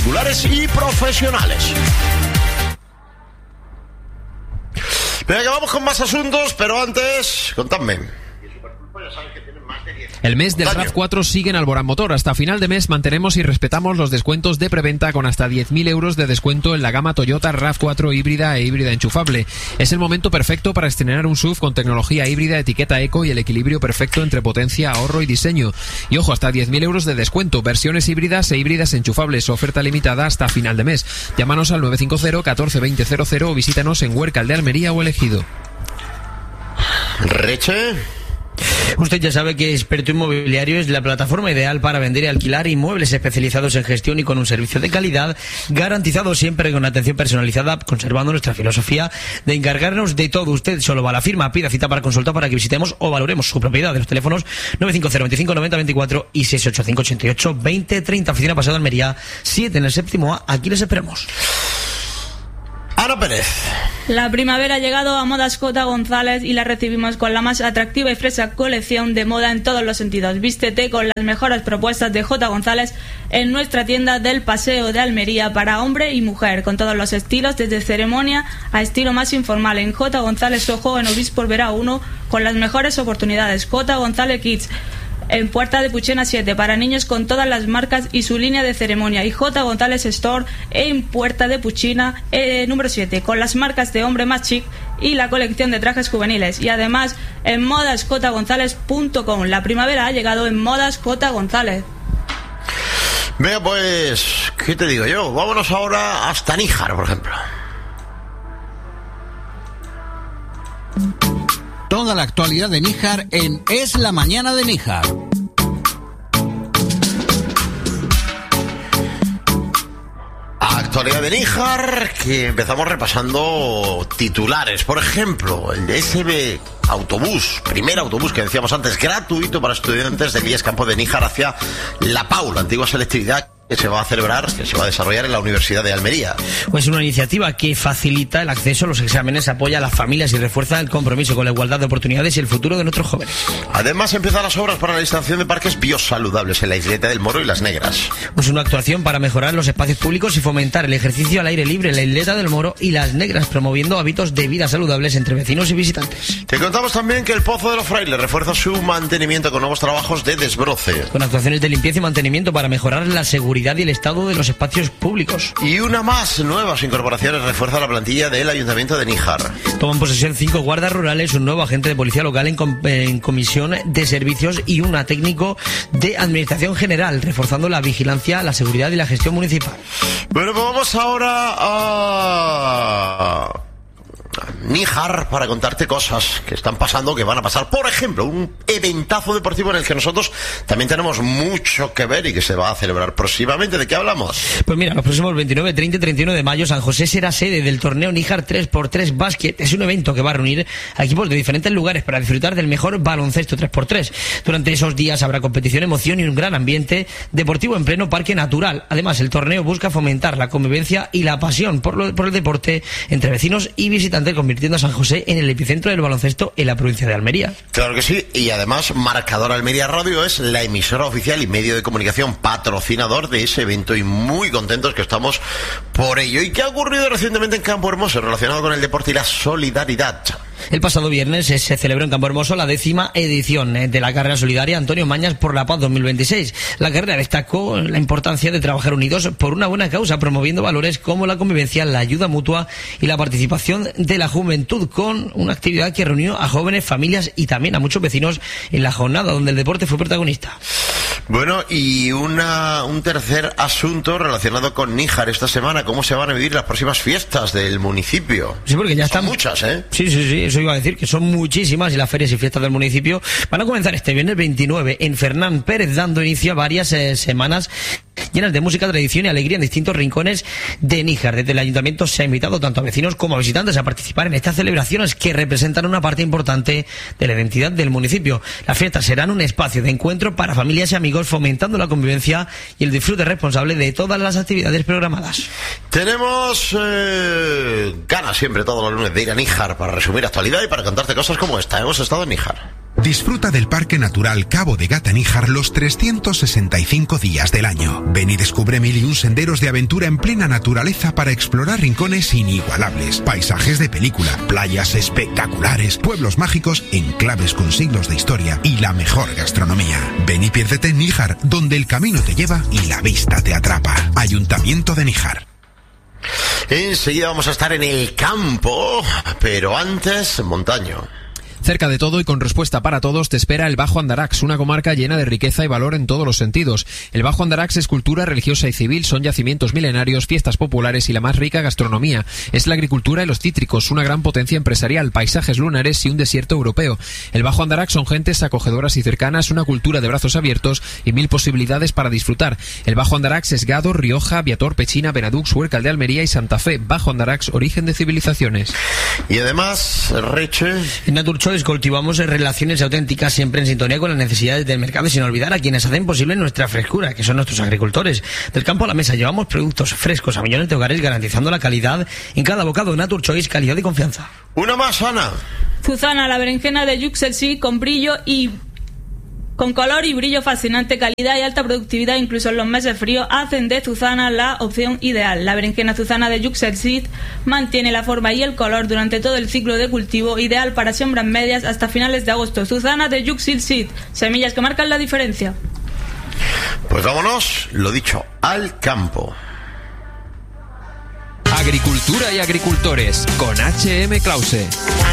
particulares y profesionales. Venga, vamos con más asuntos, pero antes, contadme. El mes del RAV4 sigue en Alborán Motor. Hasta final de mes mantenemos y respetamos los descuentos de preventa con hasta 10.000 euros de descuento en la gama Toyota RAV4 híbrida e híbrida enchufable. Es el momento perfecto para estrenar un SUV con tecnología híbrida, etiqueta eco y el equilibrio perfecto entre potencia, ahorro y diseño. Y ojo, hasta 10.000 euros de descuento. Versiones híbridas e híbridas enchufables. Oferta limitada hasta final de mes. Llámanos al 950 14 20 00 o visítanos en Huércal de Almería o El Ejido. Reche. Usted ya sabe que Experto Inmobiliario es la plataforma ideal para vender y alquilar inmuebles especializados en gestión y con un servicio de calidad garantizado, siempre con atención personalizada, conservando nuestra filosofía de encargarnos de todo. Usted solo va a la firma, pida cita para consulta para que visitemos o valoremos su propiedad. De los teléfonos 950 25 90 24 y 685 88 20 30. Oficina Paseo de Almería 7 en el 7º A. Aquí les esperamos. Ana Pérez. La primavera ha llegado a Modas J. González y la recibimos con la más atractiva y fresca colección de moda en todos los sentidos. Vístete con las mejores propuestas de J. González en nuestra tienda del Paseo de Almería para hombre y mujer, con todos los estilos, desde ceremonia a estilo más informal. En J. González Soho, en Obispo Verá 1, con las mejores oportunidades. J. González Kids, en Puerta de Puchena 7, para niños con todas las marcas y su línea de ceremonia. Y J. González Store en Puerta de Puchena número 7, con las marcas de hombre más chic y la colección de trajes juveniles. Y además en modasjgonzalez.com. La primavera ha llegado en Modas J. González. Venga, pues, ¿qué te digo yo? Vámonos ahora hasta Níjar, por ejemplo. Toda la actualidad de Níjar en Es la Mañana de Níjar. Actualidad de Níjar, que empezamos repasando titulares. Por ejemplo, el de SB Autobús, primer autobús que decíamos antes, gratuito para estudiantes del IES Campo de Níjar hacia La Pau, la antigua selectividad que se va a celebrar, que se va a desarrollar en la Universidad de Almería. Pues una iniciativa que facilita el acceso a los exámenes, apoya a las familias y refuerza el compromiso con la igualdad de oportunidades y el futuro de nuestros jóvenes. Además, empiezan las obras para la instalación de parques biosaludables en la isleta del Moro y Las Negras. Pues una actuación para mejorar los espacios públicos y fomentar el ejercicio al aire libre en la isleta del Moro y Las Negras, promoviendo hábitos de vida saludables entre vecinos y visitantes. Te contamos también que el Pozo de los Frailes refuerza su mantenimiento con nuevos trabajos de desbroce. Con actuaciones de limpieza y mantenimiento para mejorar la seguridad y el estado de los espacios públicos. Y una más, nuevas incorporaciones refuerza la plantilla del Ayuntamiento de Níjar. Toman posesión 5 guardas rurales, un nuevo agente de policía local en comisión de servicios y un técnico de administración general, reforzando la vigilancia, la seguridad y la gestión municipal. Bueno, pues vamos ahora a Níjar para contarte cosas que están pasando, que van a pasar. Por ejemplo, un eventazo deportivo en el que nosotros también tenemos mucho que ver y que se va a celebrar próximamente. ¿De qué hablamos? Pues mira, los próximos 29, 30 y 31 de mayo San José será sede del torneo Níjar 3x3 Básquet. Es un evento que va a reunir a equipos de diferentes lugares para disfrutar del mejor baloncesto 3x3. Durante esos días habrá competición, emoción y un gran ambiente deportivo en pleno parque natural. Además, el torneo busca fomentar la convivencia y la pasión por el deporte entre vecinos y visitantes, convirtiendo a San José en el epicentro del baloncesto en la provincia de Almería. Claro que sí, y además Marcador Almería Radio es la emisora oficial y medio de comunicación patrocinador de ese evento, y muy contentos que estamos por ello. ¿Y qué ha ocurrido recientemente en Campo Hermoso relacionado con el deporte y la solidaridad? El pasado viernes se celebró en Campo Hermoso la 10ª edición de la carrera solidaria Antonio Mañas por la Paz 2026. La carrera destacó la importancia de trabajar unidos por una buena causa, promoviendo valores como la convivencia, la ayuda mutua y la participación de la juventud, con una actividad que reunió a jóvenes, familias y también a muchos vecinos en la jornada donde el deporte fue protagonista. Bueno, y un tercer asunto relacionado con Níjar esta semana: cómo se van a vivir las próximas fiestas del municipio. Sí, porque ya están Son muchas, ¿eh? Sí, eso iba a decir, que son muchísimas, y las ferias y fiestas del municipio van a comenzar este viernes 29 en Fernán Pérez, dando inicio a varias semanas llenas de música, tradición y alegría en distintos rincones de Níjar. Desde el ayuntamiento se ha invitado tanto a vecinos como a visitantes a participar en estas celebraciones que representan una parte importante de la identidad del municipio. Las fiestas serán un espacio de encuentro para familias y amigos, fomentando la convivencia y el disfrute responsable de todas las actividades programadas. Tenemos ganas siempre todos los lunes de ir a Níjar para resumir actualidad y para contarte cosas como esta. Hemos estado en Níjar. Disfruta del Parque Natural Cabo de Gata Níjar los 365 días del año. Ven y descubre 1001 senderos de aventura en plena naturaleza para explorar rincones inigualables, paisajes de película, playas espectaculares, pueblos mágicos, enclaves con siglos de historia y la mejor gastronomía. Ven y piérdete en Níjar, donde el camino te lleva y la vista te atrapa. Ayuntamiento de Níjar. Enseguida vamos a estar en el campo, pero antes, montaña. Cerca de todo y con respuesta para todos te espera el Bajo Andarax, una comarca llena de riqueza y valor en todos los sentidos. El Bajo Andarax es cultura religiosa y civil, son yacimientos milenarios, fiestas populares y la más rica gastronomía. Es la agricultura y los cítricos, una gran potencia empresarial, paisajes lunares y un desierto europeo. El Bajo Andarax son gentes acogedoras y cercanas, una cultura de brazos abiertos y 1000 posibilidades para disfrutar. El Bajo Andarax es Gado, Rioja, Viator, Pechina, Benadux, Huércal de Almería y Santa Fe. Bajo Andarax, origen de civilizaciones. Y además, Reche, en Naturchoice cultivamos relaciones auténticas siempre en sintonía con las necesidades del mercado y sin olvidar a quienes hacen posible nuestra frescura, que son nuestros agricultores. Del campo a la mesa llevamos productos frescos a millones de hogares garantizando la calidad en cada bocado. Naturchoice, calidad y confianza. Una más, Ana. Zuzana, la berenjena de Yuxelsi con brillo y... con color y brillo fascinante, calidad y alta productividad, incluso en los meses fríos, hacen de Zuzana la opción ideal. La berenjena Zuzana de Yuxelseed mantiene la forma y el color durante todo el ciclo de cultivo, ideal para siembras medias hasta finales de agosto. Zuzana de Yuxelseed, semillas que marcan la diferencia. Pues vámonos, lo dicho, al campo. Agricultura y agricultores con H.M. Clause.